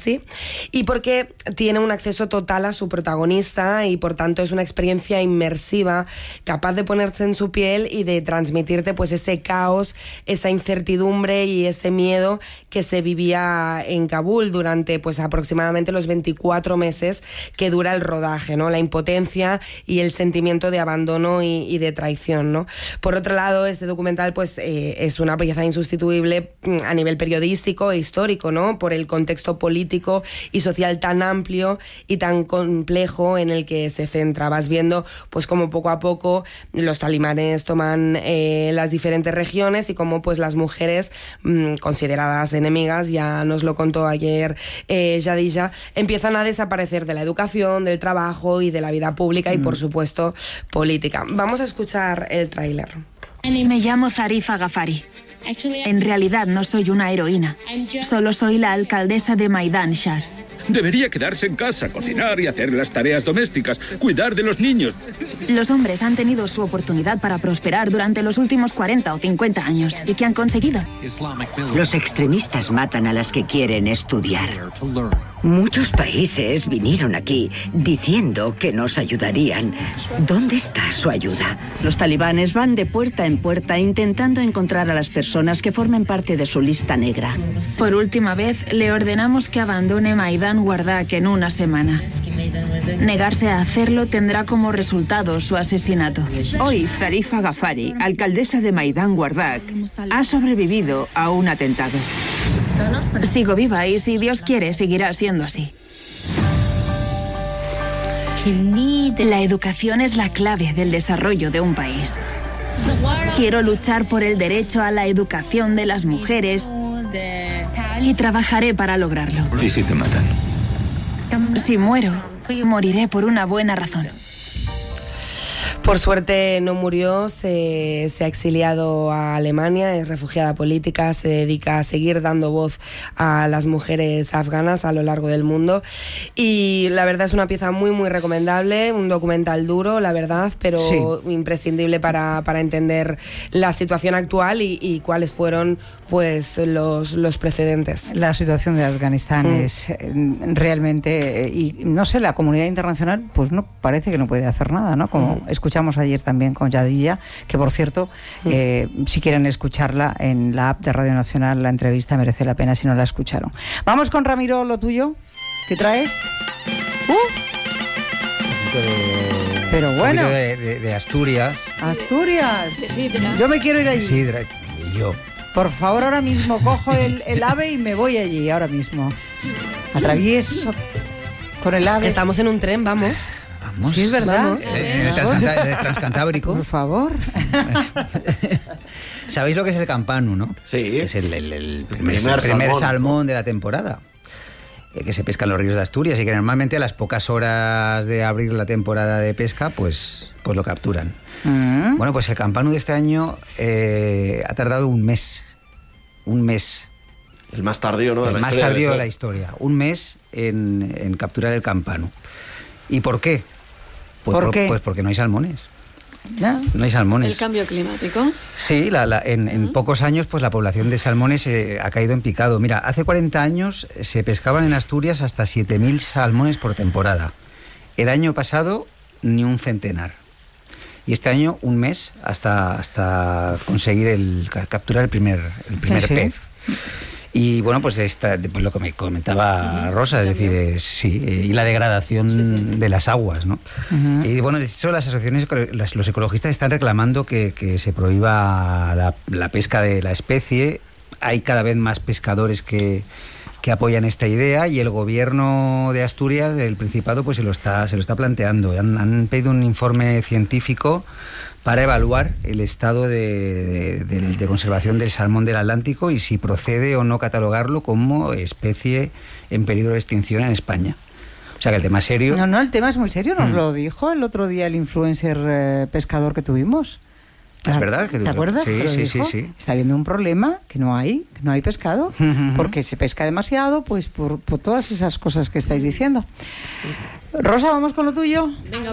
taxi, y porque tiene un acceso total a su protagonista y por tanto es una experiencia inmersiva, capaz de ponerte en su piel y de transmitirte pues ese caos, esa incertidumbre y ese miedo que se vivía en Kabul durante pues aproximadamente los 24 meses que dura el rodaje, ¿no? La impotencia y el sentimiento de abandono y de traición, ¿no? Por otro lado, este documental pues es una pieza insustituible a nivel periodístico e histórico, ¿no? Por el contexto político y social tan amplio y tan complejo en el que se centra. Vas viendo pues cómo poco a poco los talibanes toman las diferentes regiones y cómo pues las mujeres consideradas enemigas, ya nos lo contó ayer Yadilla, empiezan a desaparecer de la educación, del trabajo y de la vida pública y por supuesto política. Vamos a escuchar el tráiler. Me llamo Zarifa Ghaffari. En realidad no soy una heroína. Solo soy la alcaldesa de Maidan Shar. Debería quedarse en casa, cocinar y hacer las tareas domésticas, cuidar de los niños. Los hombres han tenido su oportunidad para prosperar durante los últimos 40 o 50 años. ¿Y qué han conseguido? Los extremistas matan a las que quieren estudiar. Muchos países vinieron aquí diciendo que nos ayudarían. ¿Dónde está su ayuda? Los talibanes van de puerta en puerta intentando encontrar a las personas que formen parte de su lista negra. Por última vez, le ordenamos que abandone Maidan Wardak en una semana. Negarse a hacerlo tendrá como resultado su asesinato. Hoy, Zarifa Ghaffari, alcaldesa de Maidan Wardak, ha sobrevivido a un atentado. Sigo viva y si Dios quiere, seguirá siendo así. La educación es la clave del desarrollo de un país. Quiero luchar por el derecho a la educación de las mujeres y trabajaré para lograrlo. ¿Y si te matan? Si muero, moriré por una buena razón. Por suerte no murió, se ha exiliado a Alemania, es refugiada política, se dedica a seguir dando voz a las mujeres afganas a lo largo del mundo y la verdad es una pieza muy muy recomendable, un documental duro, la verdad, pero sí, imprescindible para entender la situación actual y cuáles fueron pues los precedentes. La situación de Afganistán es realmente, y no sé, la comunidad internacional pues no parece que no puede hacer nada, ¿no? Como escuchamos ayer también con Yadilla, que por cierto, si quieren escucharla en la app de Radio Nacional, la entrevista merece la pena si no la escucharon. Vamos con Ramiro, lo tuyo. ¿Qué traes? Pero bueno. De Asturias. Asturias. Sí, yo me quiero ir allí. Sí, y yo. Por favor, ahora mismo cojo el AVE y me voy allí, ahora mismo. Atravieso con el AVE. Estamos en un tren, vamos. Sí, es verdad. El Transcantábrico. Por favor. ¿Sabéis lo que es el campanu, no? Sí. Que es el primer salmón de la temporada. Que se pesca en los ríos de Asturias y que normalmente a las pocas horas de abrir la temporada de pesca, pues lo capturan. Bueno, pues el campanu de este año ha tardado un mes. Un mes. El más tardío, ¿no? El más tardío de la historia. Un mes en capturar el campanu. ¿Y por qué? ¿Por qué? Pues porque no hay salmones. No hay salmones. ¿El cambio climático? Sí, en pocos años pues la población de salmones ha caído en picado. Mira, hace 40 años se pescaban en Asturias hasta 7.000 salmones por temporada. El año pasado ni un centenar. Y este año un mes hasta conseguir capturar el primer pez. Y bueno, pues lo que me comentaba Rosa, es decir, y la degradación de las aguas, ¿no? Y bueno, de hecho las asociaciones, los ecologistas están reclamando que se prohíba la pesca de la especie. Hay cada vez más pescadores que apoyan esta idea y el gobierno de Asturias, del Principado, pues se lo está planteando. Han pedido un informe científico para evaluar el estado de conservación del salmón del Atlántico y si procede o no catalogarlo como especie en peligro de extinción en España. O sea que el tema es serio. No, el tema es muy serio, nos lo dijo el otro día el influencer pescador que tuvimos. Es verdad. ¿Te acuerdas? Sí. Está habiendo un problema, que no hay pescado, porque se pesca demasiado, pues por todas esas cosas que estáis diciendo. Rosa, vamos con lo tuyo. Venga.